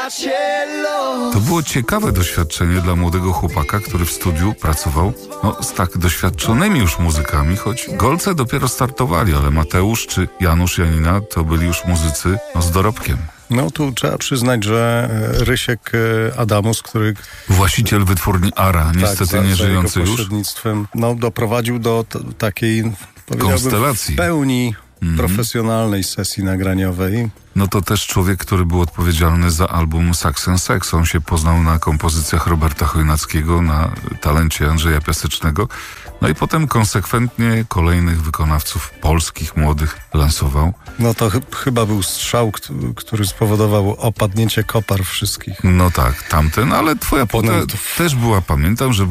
To było ciekawe doświadczenie dla młodego chłopaka, który w studiu pracował z tak doświadczonymi już muzykami, choć Golce dopiero startowali, ale Mateusz czy Janusz Janina to byli już muzycy z dorobkiem. No tu trzeba przyznać, że Rysiek Adamus, który... Właściciel wytwórni Ara, niestety nie żyjący już. Pośrednictwem doprowadził do takiej, konstelacji w pełni profesjonalnej sesji nagraniowej. No to też człowiek, który był odpowiedzialny za album Sax and Sex. On się poznał na kompozycjach Roberta Chojnackiego, na talencie Andrzeja Piasecznego. No i potem konsekwentnie kolejnych wykonawców polskich, młodych lansował. No to chyba był strzał, który spowodował opadnięcie kopar wszystkich. No tak, tamten, ale twoja płyta też była, pamiętam, że